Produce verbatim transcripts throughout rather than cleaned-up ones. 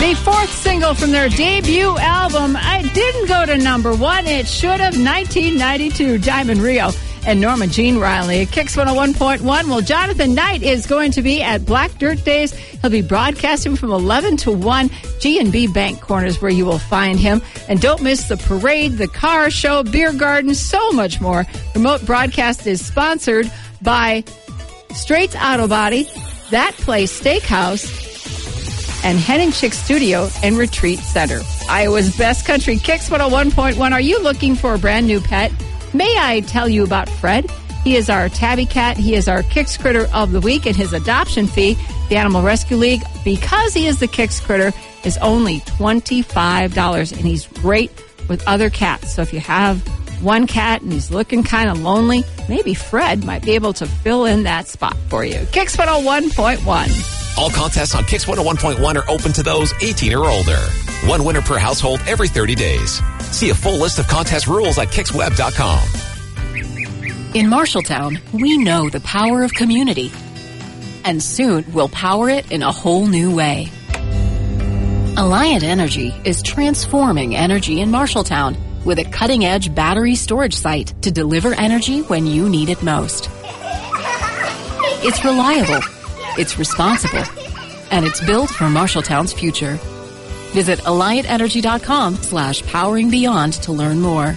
The fourth single from their debut album, I didn't go to number one. It should have. nineteen ninety-two, Diamond Rio and Norma Jean Riley. Kicks one oh one point one. Well, Jonathan Knight is going to be at Black Dirt Days. He'll be broadcasting from eleven to one. G and B Bank Corners where you will find him. And don't miss the parade, the car show, beer garden, so much more. Remote broadcast is sponsored by Straits Auto Body, That Place Steakhouse, and Henning Chick Studio and Retreat Center. Iowa's Best Country Kicks one oh one point one. Are you looking for a brand new pet? May I tell you about Fred? He is our tabby cat. He is our Kicks Critter of the Week, and his adoption fee, the Animal Rescue League, because he is the Kicks Critter, is only twenty-five dollars, and he's great with other cats. So if you have one cat and he's looking kind of lonely, maybe Fred might be able to fill in that spot for you. Kicks one oh one point one. All contests on Kicks one oh one point one are open to those eighteen or older. One winner per household every thirty days. See a full list of contest rules at kicks web dot com. In Marshalltown, we know the power of community. And soon we'll power it in a whole new way. Alliant Energy is transforming energy in Marshalltown with a cutting-edge battery storage site to deliver energy when you need it most. It's reliable. It's responsible, and it's built for Marshalltown's future. Visit alliant energy dot com slash powering beyond to learn more.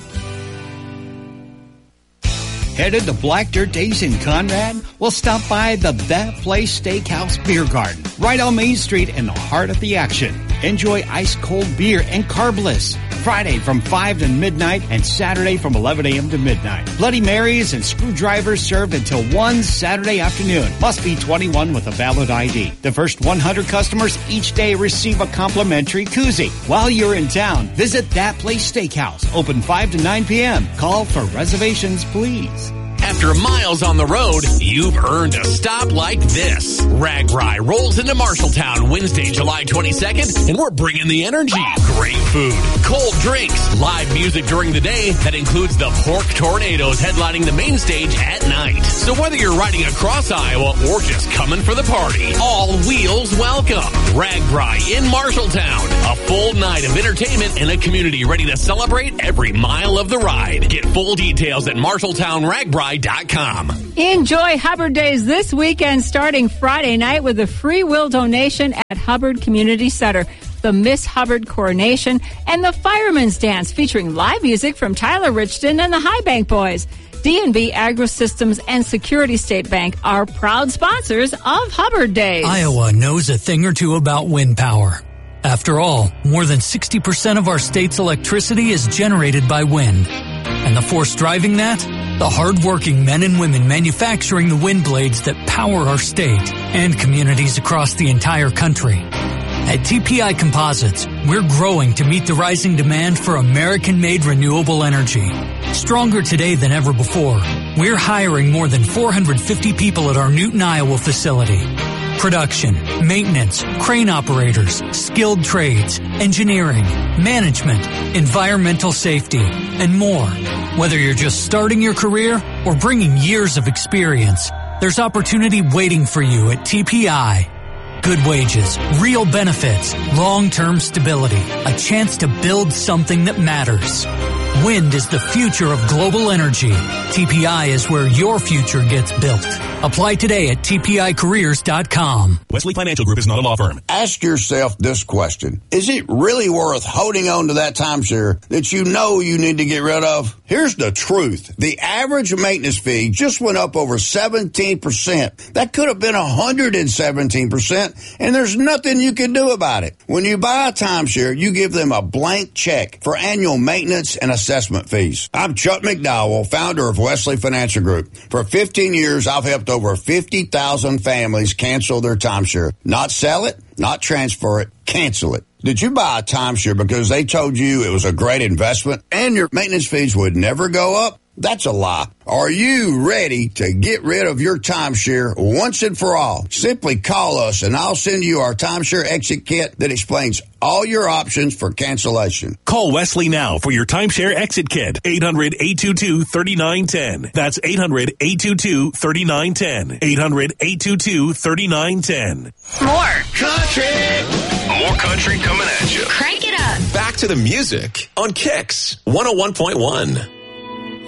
Headed to Black Dirt Days in Conrad? Well, stop by the That Place Steakhouse Beer Garden, right on Main Street in the heart of the action. Enjoy ice-cold beer and carbless. Friday from five to midnight and Saturday from eleven a.m. to midnight. Bloody Marys and screwdrivers served until one Saturday afternoon. Must be twenty-one with a valid I D. The first one hundred customers each day receive a complimentary koozie. While you're in town, visit That Place Steakhouse. Open five to nine p.m. Call for reservations, please. After miles on the road, you've earned a stop like this. RAGBRAI rolls into Marshalltown Wednesday, July twenty-second, and we're bringing the energy. Great food, cold drinks, live music during the day that includes the Pork Tornadoes headlining the main stage at night. So whether you're riding across Iowa or just coming for the party, all wheels welcome. RAGBRAI in Marshalltown. A full night of entertainment and a community ready to celebrate every mile of the ride. Get full details at marshalltown ragbrai dot com. Enjoy Hubbard Days this weekend starting Friday night with a free will donation at Hubbard Community Center. The Miss Hubbard Coronation and the Fireman's Dance featuring live music from Tyler Richton and the High Bank Boys. D and B AgriSystems and Security State Bank are proud sponsors of Hubbard Days. Iowa knows a thing or two about wind power. After all, more than sixty percent of our state's electricity is generated by wind. And the force driving that? The hard-working men and women manufacturing the wind blades that power our state and communities across the entire country. At T P I Composites, we're growing to meet the rising demand for American-made renewable energy. Stronger today than ever before, we're hiring more than four hundred fifty people at our Newton, Iowa facility. Production, maintenance, crane operators, skilled trades, engineering, management, environmental safety, and more. Whether you're just starting your career or bringing years of experience, there's opportunity waiting for you at T P I. Good wages, real benefits, long-term stability, a chance to build something that matters. Wind is the future of global energy. T P I is where your future gets built. Apply today at T P I careers dot com. Wesley Financial Group is not a law firm. Ask yourself this question. Is it really worth holding on to that timeshare that you know you need to get rid of? Here's the truth. The average maintenance fee just went up over seventeen percent. That could have been one hundred seventeen percent, and there's nothing you can do about it. When you buy a timeshare, you give them a blank check for annual maintenance and assessment fees. I'm Chuck McDowell, founder of Wesley Financial Group. For fifteen years, I've helped over fifty thousand families cancel their timeshare. Not sell it, not transfer it, cancel it. Did you buy a timeshare because they told you it was a great investment and your maintenance fees would never go up? That's a lie. Are you ready to get rid of your timeshare once and for all? Simply call us and I'll send you our timeshare exit kit that explains all your options for cancellation. Call Wesley now for your timeshare exit kit. eight hundred, eight two two, three nine one zero. That's eight hundred, eight two two, three nine one zero. eight hundred, eight two two, three nine one zero. More Country More country coming at you. Crank it up. Back to the music on Kicks one oh one point one.